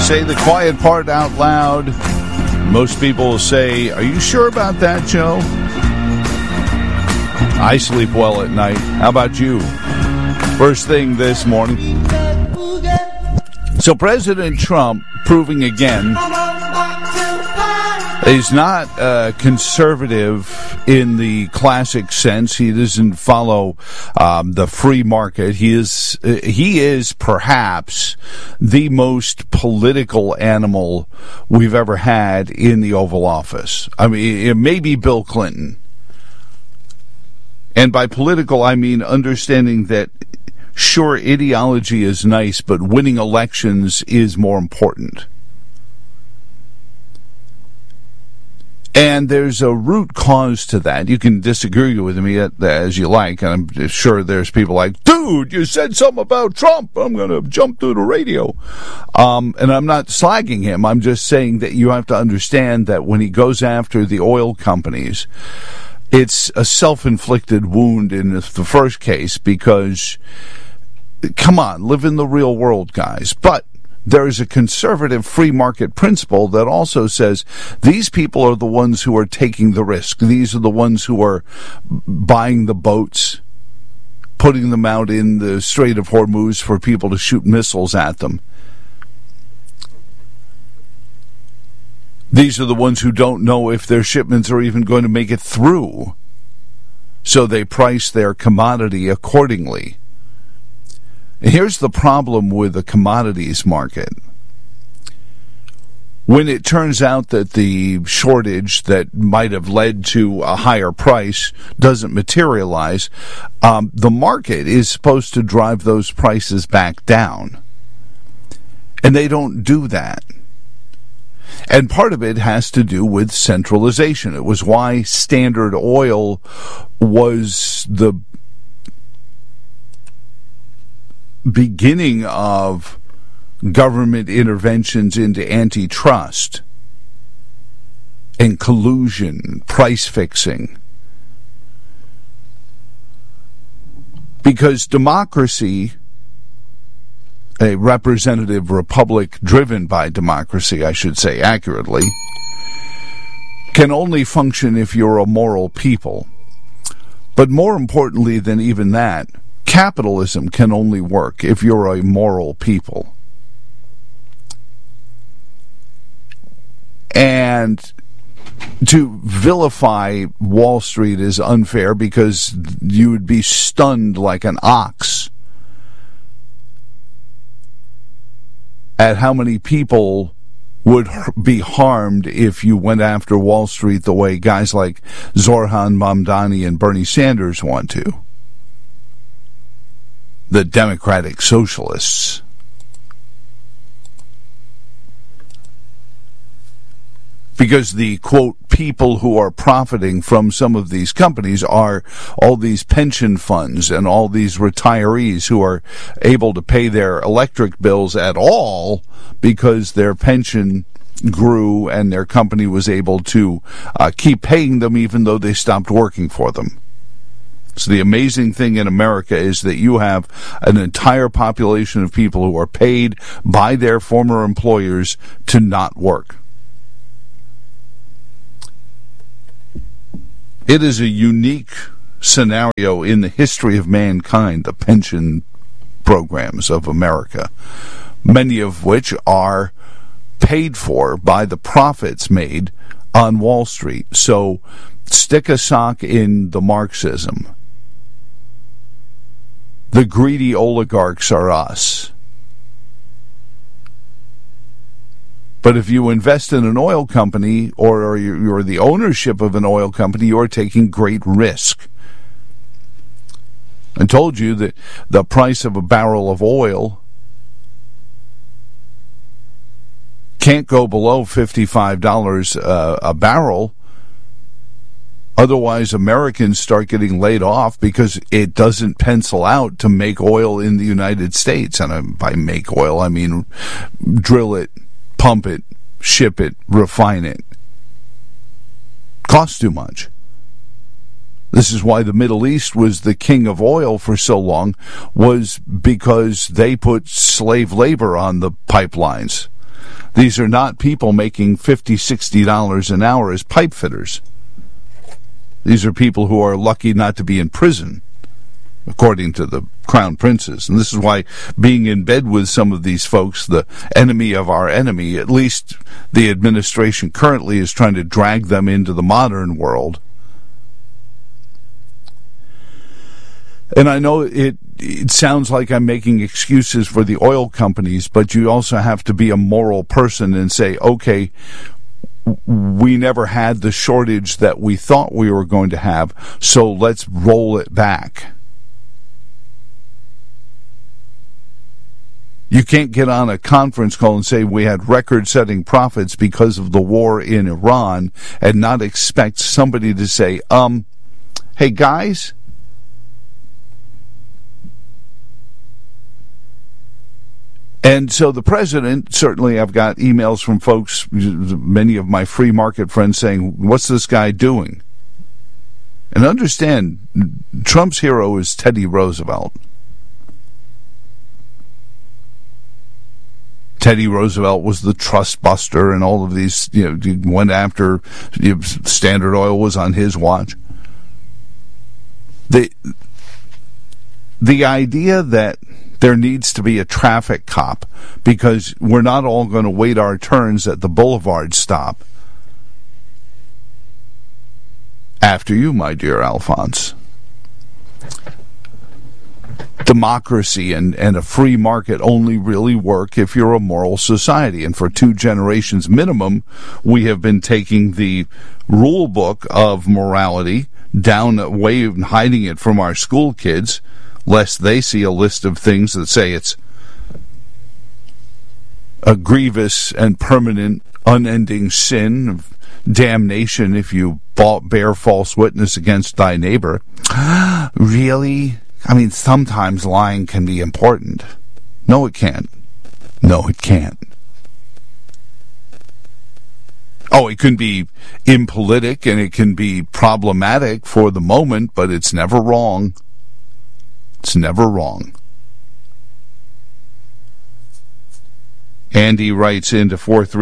Say the quiet part out loud. Most people will say, "Are you sure about that, Joe?" I sleep well at night. How about you? First thing this morning. So President Trump proving again he's not conservative in the classic sense. He doesn't follow the free market. He is perhaps the most political animal we've ever had in the Oval Office. I mean, it may be Bill Clinton. And by political, I mean understanding that, sure, ideology is nice, but winning elections is more important. And there's a root cause to that. You can disagree with me as you like, and I'm sure there's people like, "Dude, you said something about Trump. I'm going to jump through the radio." And I'm not slagging him. I'm just saying that you have to understand that when he goes after the oil companies, it's a self-inflicted wound in the first case because, come on, live in the real world, guys. But there is a conservative free market principle that also says these people are the ones who are taking the risk. These are the ones who are buying the boats, putting them out in the Strait of Hormuz for people to shoot missiles at them. These are the ones who don't know if their shipments are even going to make it through. So they price their commodity accordingly. Here's the problem with the commodities market. When it turns out that the shortage that might have led to a higher price doesn't materialize, the market is supposed to drive those prices back down. And they don't do that. And part of it has to do with centralization. It was why Standard Oil was the beginning of government interventions into antitrust and collusion, price fixing. Because democracy, a representative republic driven by democracy, I should say accurately, can only function if you're a moral people. But more importantly than even that, capitalism can only work if you're a moral people. And to vilify Wall Street is unfair because you would be stunned like an ox at how many people would be harmed if you went after Wall Street the way guys like Zoran Mamdani and Bernie Sanders want to. The Democratic Socialists. Because the, quote, people who are profiting from some of these companies are all these pension funds and all these retirees who are able to pay their electric bills at all because their pension grew and their company was able to keep paying them even though they stopped working for them. So the amazing thing in America is that you have an entire population of people who are paid by their former employers to not work. It is a unique scenario in the history of mankind, the pension programs of America, many of which are paid for by the profits made on Wall Street. So stick a sock in the Marxism. The greedy oligarchs are us. But if you invest in an oil company or you're the ownership of an oil company, you're taking great risk. I told you that the price of a barrel of oil can't go below $55 a barrel. Otherwise, Americans start getting laid off because it doesn't pencil out to make oil in the United States. And by make oil, I mean drill it, pump it, ship it, refine it. Costs too much. This is why the Middle East was the king of oil for so long, was because they put slave labor on the pipelines. These are not people making $50, $60 an hour as pipe fitters. These are people who are lucky not to be in prison, according to the crown princes. And this is why being in bed with some of these folks, the enemy of our enemy, at least the administration currently is trying to drag them into the modern world. And I know it sounds like I'm making excuses for the oil companies, but you also have to be a moral person and say, okay, we never had the shortage that we thought we were going to have, so let's roll it back. You can't get on a conference call and say we had record-setting profits because of the war in Iran and not expect somebody to say, hey guys, and so the president, certainly I've got emails from folks, many of my free market friends saying, what's this guy doing? And understand, Trump's hero is Teddy Roosevelt. Teddy Roosevelt was the trust buster, and all of these, went after, Standard Oil was on his watch. The idea that there needs to be a traffic cop because we're not all going to wait our turns at the boulevard stop. After you, my dear Alphonse. Democracy and a free market only really work if you're a moral society. And for 2 generations minimum, we have been taking the rule book of morality down away and hiding it from our school kids, lest they see a list of things that say it's a grievous and permanent, unending sin of damnation if you bear false witness against thy neighbor. Really? I mean, sometimes lying can be important. No, it can't. No, it can't. Oh, it can be impolitic and it can be problematic for the moment, but it's never wrong. It's never wrong. Andy writes into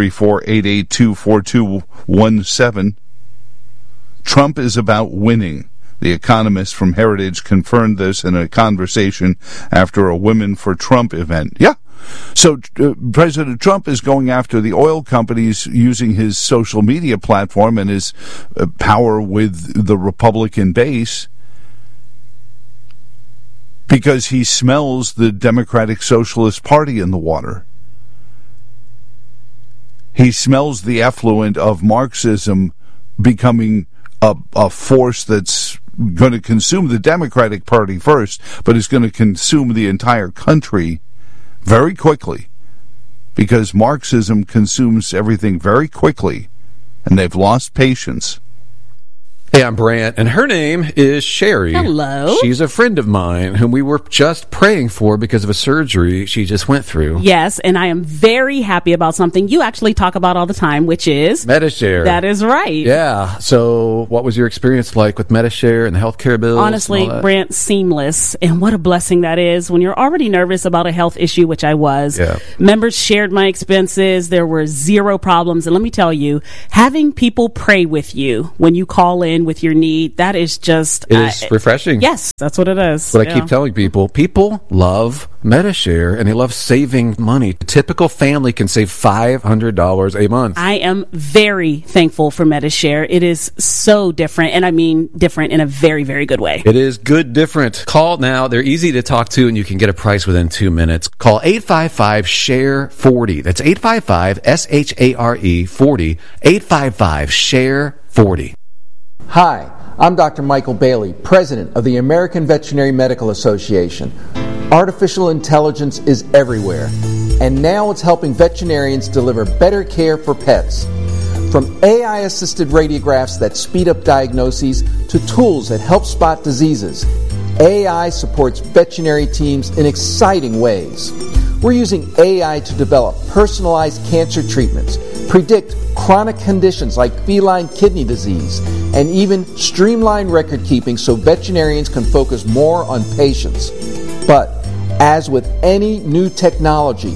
434-882-4217. Trump is about winning. The economist from Heritage confirmed this in a conversation after a Women for Trump event. Yeah. So President Trump is going after the oil companies using his social media platform and his power with the Republican base, because he smells the Democratic Socialist Party in the water. He smells the effluent of Marxism becoming a force that's going to consume the Democratic Party first, but is going to consume the entire country very quickly, because Marxism consumes everything very quickly, and they've lost patience. Hey, I'm Brant, and her name is Sherry. Hello. She's a friend of mine whom we were just praying for because of a surgery she just went through. Yes, and I am very happy about something you actually talk about all the time, which is Medi-Share. That is right. Yeah. So what was your experience like with Medi-Share and the healthcare bills? Honestly, Brant, seamless. And what a blessing that is when you're already nervous about a health issue, which I was. Yeah. Members shared my expenses. There were zero problems. And let me tell you, having people pray with you when you call in with your need, that is just... It is refreshing. Yes, that's what it is. But I keep telling people love Medi-Share, and they love saving money. A typical family can save $500 a month. I am very thankful for Medi-Share. It is so different, and I mean different in a very, very good way. It is good different. Call now. They're easy to talk to, and you can get a price within 2 minutes. Call 855-SHARE-40. That's 855-SHARE-40. 855-SHARE-40. Hi, I'm Dr. Michael Bailey, President of the American Veterinary Medical Association. Artificial intelligence is everywhere, and now it's helping veterinarians deliver better care for pets. From AI-assisted radiographs that speed up diagnoses to tools that help spot diseases, AI supports veterinary teams in exciting ways. We're using AI to develop personalized cancer treatments, predict chronic conditions like feline kidney disease, and even streamline record keeping so veterinarians can focus more on patients. But as with any new technology,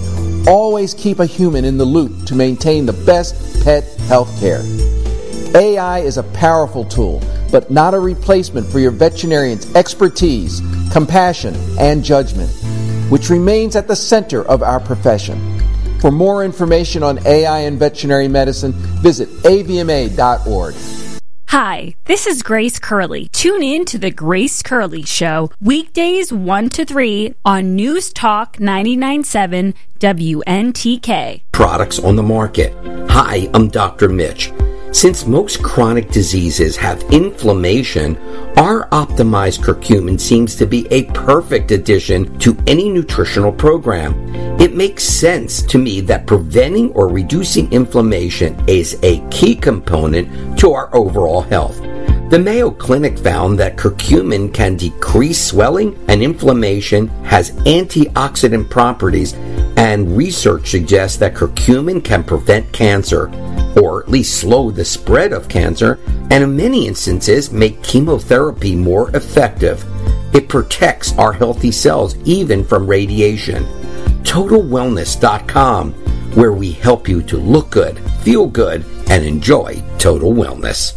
always keep a human in the loop to maintain the best pet health care. AI is a powerful tool, but not a replacement for your veterinarian's expertise, compassion, and judgment, which remains at the center of our profession. For more information on AI and veterinary medicine, visit avma.org. Hi, this is Grace Curley. Tune in to The Grace Curley Show, weekdays 1 to 3 on News Talk 99.7 WNTK. Products on the market. Hi, I'm Dr. Mitch. Since most chronic diseases have inflammation, our optimized curcumin seems to be a perfect addition to any nutritional program. It makes sense to me that preventing or reducing inflammation is a key component to our overall health. The Mayo Clinic found that curcumin can decrease swelling and inflammation, has antioxidant properties, and research suggests that curcumin can prevent cancer, or at least slow the spread of cancer, and in many instances make chemotherapy more effective. It protects our healthy cells even from radiation. TotalWellness.com, where we help you to look good, feel good, and enjoy total wellness.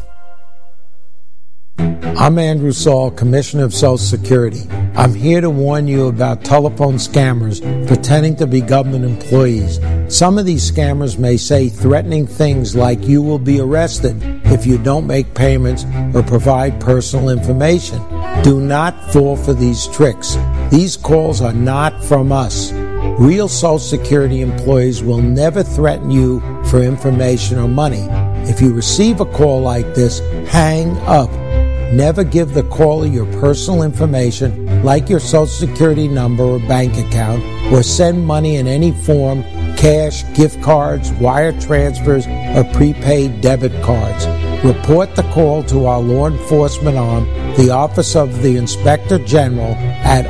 I'm Andrew Saul, Commissioner of Social Security. I'm here to warn you about telephone scammers pretending to be government employees. Some of these scammers may say threatening things like you will be arrested if you don't make payments or provide personal information. Do not fall for these tricks. These calls are not from us. Real Social Security employees will never threaten you for information or money. If you receive a call like this, hang up. Never give the caller your personal information, like your Social Security number or bank account, or send money in any form, cash, gift cards, wire transfers, or prepaid debit cards. Report the call to our law enforcement arm, the Office of the Inspector General, at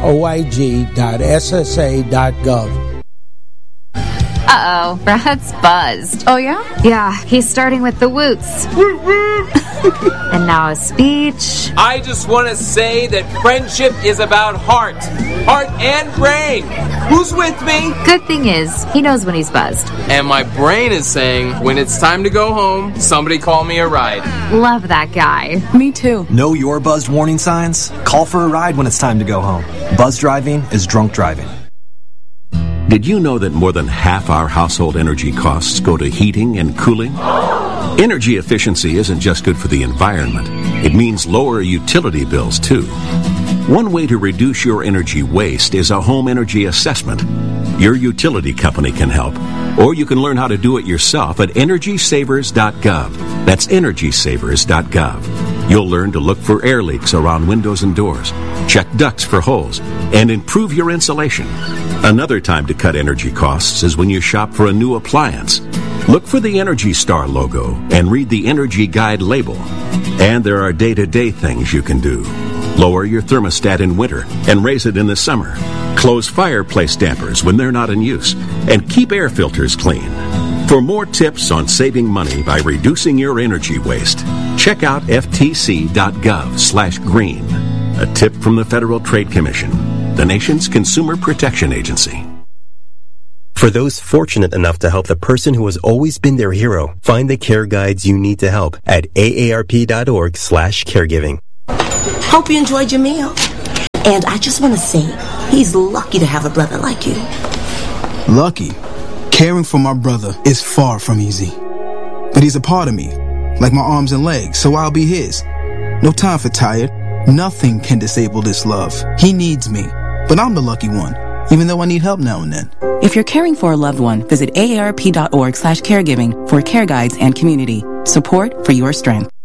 oig.ssa.gov. Uh-oh, Brad's buzzed. Oh, yeah? Yeah, he's starting with the woots. And now a speech. I just want to say that friendship is about heart and brain. Who's with me? Good thing is, he knows when he's buzzed. And my brain is saying, when it's time to go home, somebody call me a ride. Love that guy. Me too. Know your buzzed warning signs? Call for a ride when it's time to go home. Buzz driving is drunk driving. Did you know that more than half our household energy costs go to heating and cooling? Energy efficiency isn't just good for the environment. It means lower utility bills, too. One way to reduce your energy waste is a home energy assessment. Your utility company can help, or you can learn how to do it yourself at EnergySavers.gov. That's EnergySavers.gov. You'll learn to look for air leaks around windows and doors, check ducts for holes, and improve your insulation. Another time to cut energy costs is when you shop for a new appliance. Look for the Energy Star logo and read the Energy Guide label. And there are day-to-day things you can do. Lower your thermostat in winter and raise it in the summer. Close fireplace dampers when they're not in use. And keep air filters clean. For more tips on saving money by reducing your energy waste, check out ftc.gov/green. A tip from the Federal Trade Commission, the nation's consumer protection agency. For those fortunate enough to help the person who has always been their hero, find the care guides you need to help at aarp.org/caregiving. Hope you enjoyed your meal. And I just want to say, he's lucky to have a brother like you. Lucky? Caring for my brother is far from easy. But he's a part of me, like my arms and legs, so I'll be his. No time for tired. Nothing can disable this love. He needs me, but I'm the lucky one, even though I need help now and then. If you're caring for a loved one, visit aarp.org/caregiving for care guides and community. Support for your strength.